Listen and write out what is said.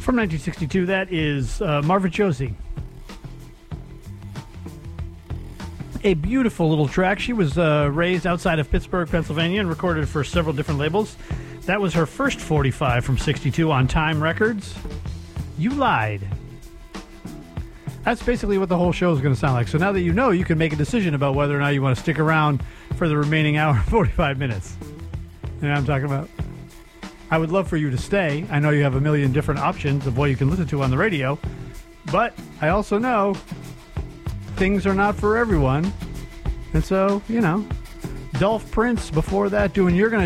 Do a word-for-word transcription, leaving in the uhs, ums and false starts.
From nineteen sixty-two, that is uh, Marvin Josie. A beautiful little track. She was uh, raised outside of Pittsburgh, Pennsylvania, and recorded for several different labels. That was her first forty-five from sixty-two on Time Records. You Lied. That's basically what the whole show is going to sound like. So now that you know, you can make a decision about whether or not you want to stick around for the remaining hour and forty-five minutes. You know what I'm talking about? I would love for you to stay. I know you have a million different options of what you can listen to on the radio, but I also know things are not for everyone. And so, you know, Dolph Prince before that doing You're Gonna